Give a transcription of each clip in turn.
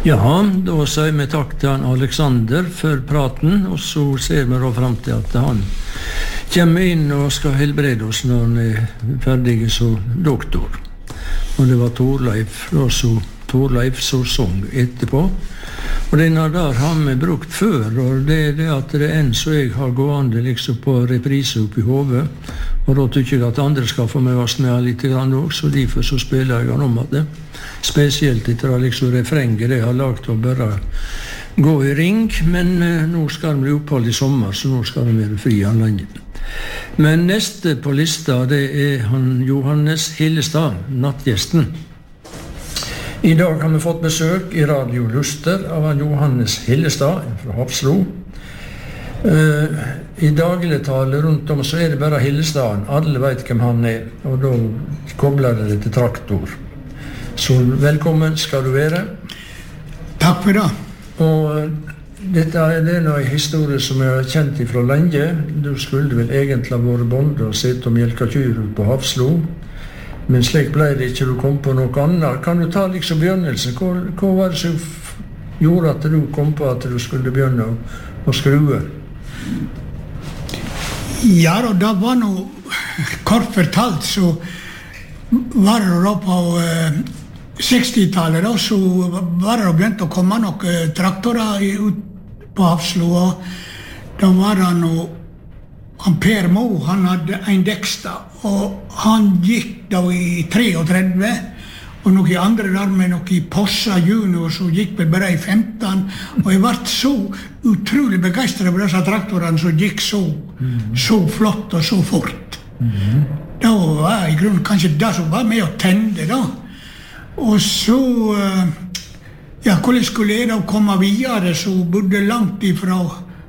Ja, da sier vi takk til han Alexander for praten, og så ser vi da frem til at han kommer inn og skal helbrede oss når han ferdig som doktor. Og det var Torleif som sang etterpå. Og denne der har vi brukt før, og det det at det en så jeg har gående liksom på reprise opp i hovedet, og da tykker jeg at andre skal få med oss med litt grann også, så derfor så spiller jeg han om at det. Spesielt etter liksom refrenget det har lagt å bare gå i ring, men nå skal det bli opphold i sommer, så nå skal det være fri anledning. Men neste på lista, det han Johannes Hillestad, nattgjesten. I dag har vi fått besøk i Radio Luster av han Johannes Hillestad fra Hafslo. I dagligtale rundt om så det bare Hillestaden. Alle vet hvem han og da kobler det til traktor. Så velkommen skal du være. Takk for det. Og dette det en historie som jeg har kjent fra lenge. Du skulle vel egentlig ha vært bonde og sett og mjelka kyr på Hafslo. Men slik ble det ikke, du kom på noe annet. Kan du ta liksom begynnelsen? Hva var det som gjorde at du kom på at du skulle begynne å skrue? Ja, og det var noe kort fortalt, så var det da på 60-tallet, da, så var det begynt å komme noen traktorer ut på Hafslo, og da var det noe han Per Mo, han hadde en Dexta, og han gikk da i 33, og noen andre der med noen Possa Junior, så gikk vel bare i 15, og jeg ble så utrolig begeistret over disse traktorene som gikk så flott og så fort. Da var i grunnen kanskje det som var med å tende da. Og så, ja, hvordan skulle jeg da komme videre, så bodde langt ifra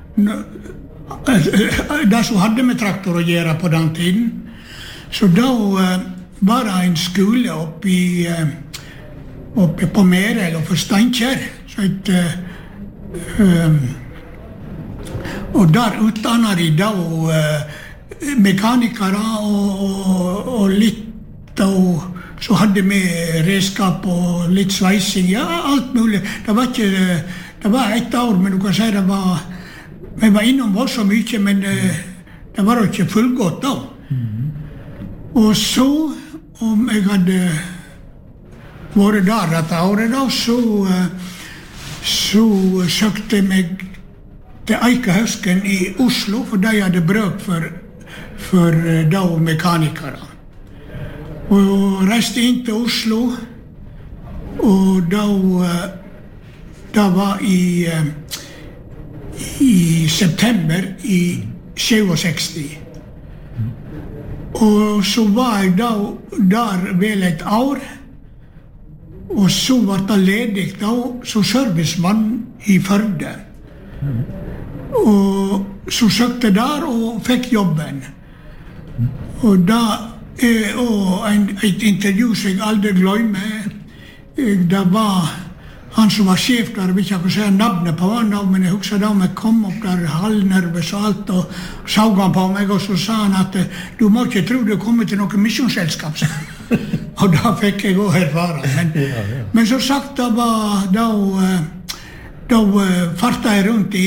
det som hadde med traktor å gjøre på den tiden. Så da var det en skole oppe på Merel og for Steinkjer. Og der utdannet de da mekanikere og litt, og så hadde vi redskap og litt sveising, ja, alt mulig. Det var et år, men du kan si vi var innom så mye, men det var jo ikke fullgått da. Og så, om jeg hadde vært der dette året da, så søkte jeg meg til Eikehøsken i Oslo, for de hadde bruk for da mekanikere. Og reiste inn til Oslo, og da var i september i 67. Og så var jeg da der vel et år, og så var det ledig da, som servicemann i Førde. Og så søkte der og fikk jobben. Og da et intervju som jeg aldri glemmer, det var han som var sjef der, jeg vil ikke si navnet på han, men jeg husker da jeg kom opp der halvnervøs og alt, og så han på meg, og så sa han at du må ikke tro du kommer til noe misjonsselskap. Og da fikk jeg også erfare. Men så sagt, da fartet jeg rundt i